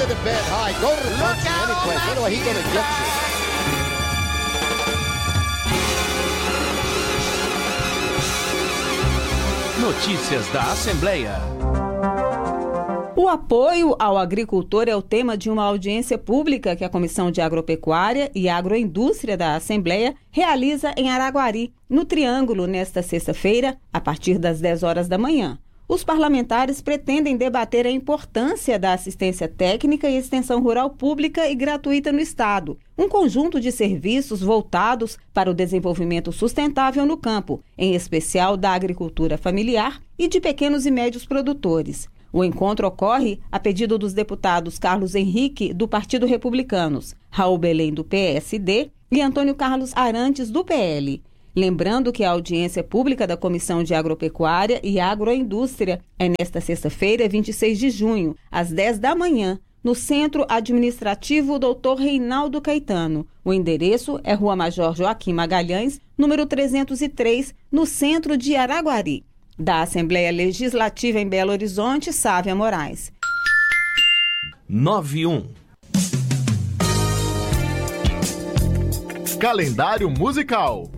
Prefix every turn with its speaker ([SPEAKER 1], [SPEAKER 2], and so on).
[SPEAKER 1] to the bed high. Go to the country, any place. Anyway, he gonna get
[SPEAKER 2] you. Notícias da Assembleia.
[SPEAKER 3] O apoio ao agricultor é o tema de uma audiência pública que a Comissão de Agropecuária e Agroindústria da Assembleia realiza em Araguari, no Triângulo, nesta sexta-feira, a partir das 10 horas da manhã. Os parlamentares pretendem debater a importância da assistência técnica e extensão rural pública e gratuita no Estado, um conjunto de serviços voltados para o desenvolvimento sustentável no campo, em especial da agricultura familiar e de pequenos e médios produtores. O encontro ocorre a pedido dos deputados Carlos Henrique, do Partido Republicanos, Raul Belém, do PSD, e Antônio Carlos Arantes, do PL. Lembrando que a audiência pública da Comissão de Agropecuária e Agroindústria é nesta sexta-feira, 26 de junho, às 10 da manhã, no Centro Administrativo Dr. Reinaldo Caetano. O endereço é Rua Major Joaquim Magalhães, número 303, no centro de Araguari. Da Assembleia Legislativa em Belo Horizonte, Sávia Moraes.
[SPEAKER 2] 9-1.
[SPEAKER 4] Calendário musical.